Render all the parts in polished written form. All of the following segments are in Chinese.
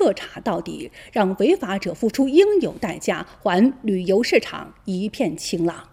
彻查到底，让违法者付出应有代价，还旅游市场一片晴朗。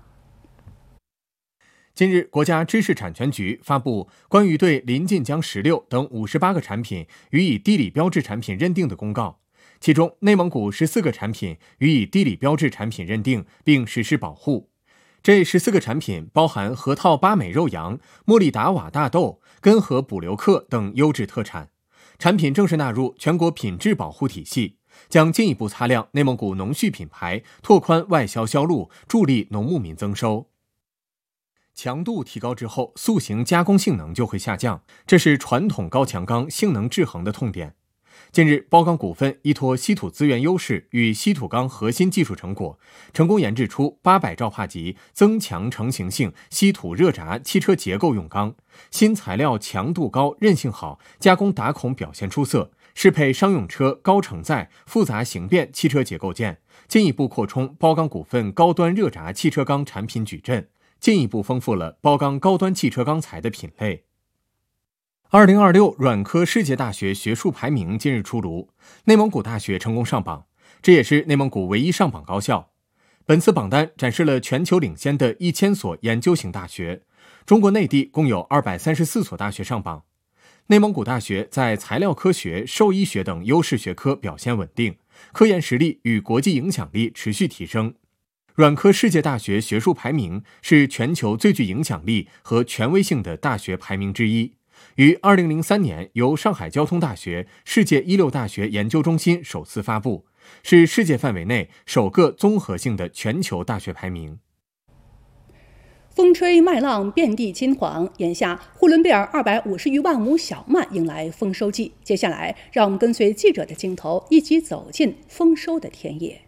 近日，国家知识产权局发布关于对临晋江石榴等58个产品予以地理标志产品认定的公告，其中内蒙古14个产品予以地理标志产品认定并实施保护。这14个产品包含河套巴美肉羊、莫力达瓦大豆、根河补留克等优质特产，产品正式纳入全国品质保护体系，将进一步擦亮内蒙古农畜品牌，拓宽外销销路，助力农牧民增收。强度提高之后，塑形加工性能就会下降，这是传统高强钢性能制衡的痛点。近日，包钢股份依托稀土资源优势与稀土钢核心技术成果，成功研制出800兆帕级增强成型性稀土热轧汽车结构用钢，新材料强度高、韧性好，加工打孔表现出色，适配商用车、高承载、复杂形变汽车结构件，进一步扩充包钢股份高端热轧汽车钢产品矩阵，进一步丰富了包钢高端汽车钢材的品类。2026软科世界大学学术排名近日出炉，内蒙古大学成功上榜，这也是内蒙古唯一上榜高校。本次榜单展示了全球领先的1000所研究型大学，中国内地共有234所大学上榜。内蒙古大学在材料科学、兽医学等优势学科表现稳定，科研实力与国际影响力持续提升。软科世界大学学术排名是全球最具影响力和权威性的大学排名之一，于2003年由上海交通大学世界一流大学研究中心首次发布，是世界范围内首个综合性的全球大学排名。 风吹麦浪遍地金黄，眼下呼伦贝尔250余万亩小麦迎来丰收季。接下来，让我们跟随记者的镜头，一起走进丰收的田野。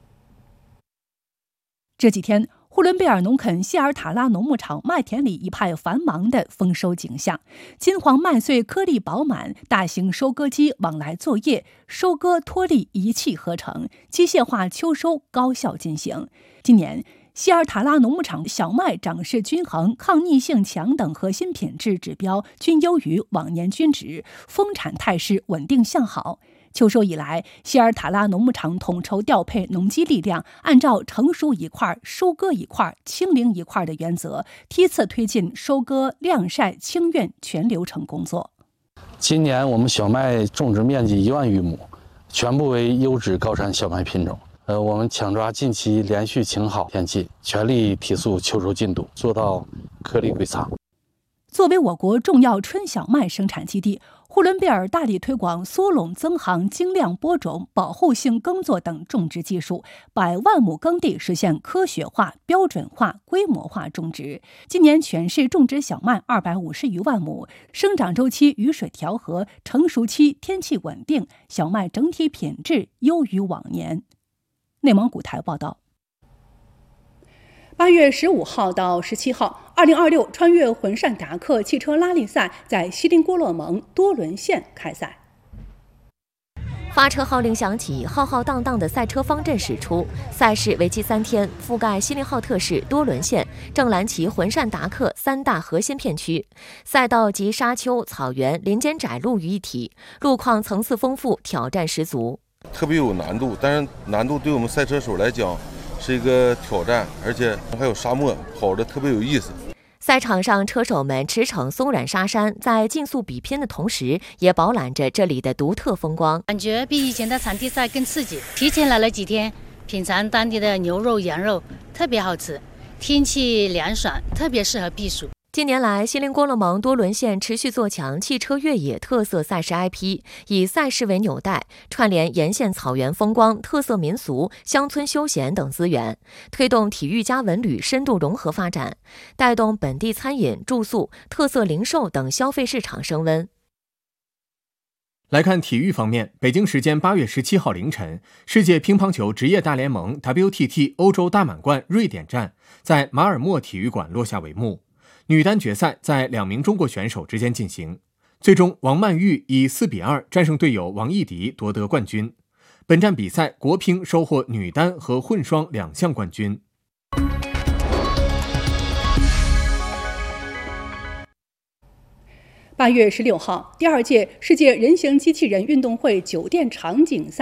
这几天，呼伦贝尔农垦谢尔塔拉农牧场麦田里一派繁忙的丰收景象，金黄麦穗颗粒饱满，大型收割机往来作业，收割脱粒一气呵成，机械化秋收高效进行。今年谢尔塔拉农牧场小麦长势均衡、抗逆性强等核心品质指标均优于往年均值，丰产态势稳定向好。秋收以来，谢尔塔拉农牧场统筹调配农机力量，按照成熟一块、收割一块、清零一块的原则，梯次推进收割、晾晒、清运全流程工作。 今年我们小麦种植面积1万余亩，全部为优质高产小麦品种。我们抢抓近期连续晴好天气，全力提速秋收进度，做到颗粒归仓。 作为我国重要春小麦生产基地，呼伦贝尔大力推广缩垄增行、精酿播种、保护性耕作等种植技术，100万亩耕地实现科学化、标准化、规模化种植。今年全市种植小麦250余万亩，生长周期雨水调和，成熟期天气稳定，小麦整体品质优于往年。内蒙古台报道。 8月15号到17号，2026穿越浑善达克汽车拉力赛在锡林郭勒盟多伦县开赛。 发车号令响起，浩浩荡荡的赛车方阵驶出。赛事为期3天，覆盖锡林浩特市、多伦县、正蓝旗、浑善达克3大核心片区。赛道集沙丘、草原、林间窄路于一体，路况层次丰富，挑战十足。 特别有难度，但是难度对我们赛车手来讲是一个挑战，而且还有沙漠，跑得特别有意思。 赛场上，车手们驰骋松软沙山，在竞速比拼的同时，也饱览着这里的独特风光。 感觉比以前的场地赛更刺激，提前来了几天，品尝当地的牛肉、羊肉，特别好吃。天气凉爽，特别适合避暑。 近年来，锡林郭勒盟多伦县持续做强汽车越野特色赛事 IP， 以赛事为纽带，串联沿线草原风光、特色民俗、乡村休闲等资源，推动体育加文旅深度融合发展，带动本地餐饮、住宿、特色零售等消费市场升温。 来看体育方面，北京时间8月17号凌晨，世界乒乓球职业大联盟 WTT 欧洲大满贯瑞典站在马尔默体育馆落下帷幕。女单决赛在2名中国选手之间进行，最终王曼玉以4-2战胜队友王艺迪夺得冠军。本站比赛国乒收获女单和混双2项冠军。 8月16号，第2届世界人形机器人运动会酒店场景赛